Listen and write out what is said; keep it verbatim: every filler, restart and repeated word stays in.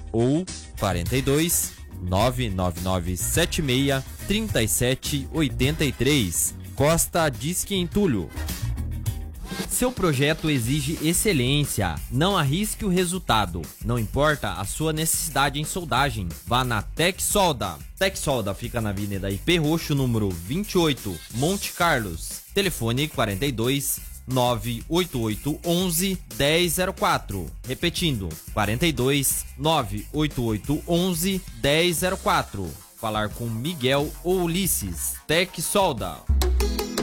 ou quarenta e dois, nove nove nove sete seis, três sete oito três. Costa Disque Entulho. Seu projeto exige excelência. Não arrisque o resultado. Não importa a sua necessidade em soldagem. Vá na Tec Solda. Tec Solda fica na Avenida I P Roxo, número vinte e oito, Monte Carlos. Telefone quarenta e dois, nove oito oito onze, dez zero quatro. Repetindo, quarenta e dois, nove oito oito onze, dez zero quatro. Falar com Miguel ou Ulisses. Tec Solda.